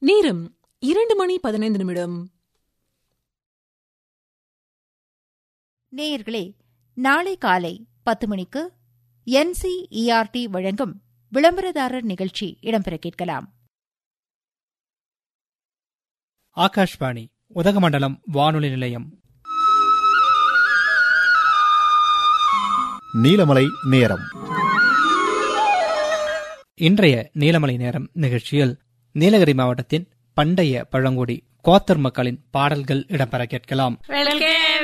நேரம் 2:15. நேயர்களே, நாளை காலை 10 மணிக்கு NCERT வழங்கும் விளம்பரதாரர் நிகழ்ச்சி இடம்பெற கேட்கலாம். ஆகாஷ்வாணி உதகமண்டலம் வானொலி நிலையம். நீலமலை நேரம். இன்றைய நீலமலை நேரம் நிகழ்ச்சியில் நீலகிரி மாவட்டத்தின் பண்டைய பழங்குடி கோத்தர் மக்களின் பாடல்கள் இடம்பெற கேட்கலாம்.